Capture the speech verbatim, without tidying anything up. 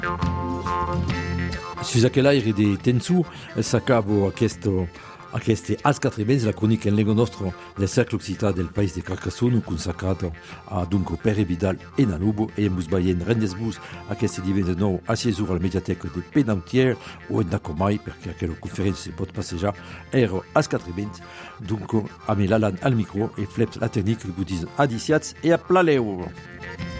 Sus aquell'aire de tensu, s'acabo aquesto Aquesta als quatriments la crónica en lengua nostro del cercle occità del país de Carcassonne consacrato a Dunco Pere Vidal e Nanubo e mus baien rendesbus aquesta diventa nou a Ciesur al mediateca de Penautier o en Dacomai perché aquella conferenza si pot passejar ero als quatriments Dunco a me l'alan al micro e fleps la tecnique que vous disent adiciats e a plaleu.